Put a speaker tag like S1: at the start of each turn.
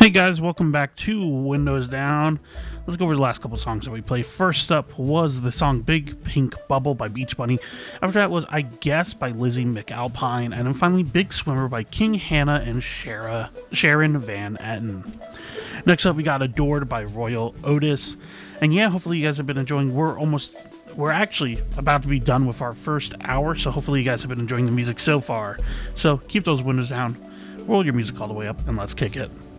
S1: Hey guys, welcome back to Windows Down. Let's go over the last couple songs that we played. First up was the song Big Pink Bubble by Beach Bunny. After that was I Guess by Lizzie McAlpine. And then finally Big Swimmer by King Hannah and Sharon Van Etten. Next up we got Adored by Royal Otis. And yeah, hopefully you guys have been enjoying. We're actually about to be done with our first hour, so hopefully you guys have been enjoying the music so far. So keep those windows down, roll your music all the way up, and let's kick it.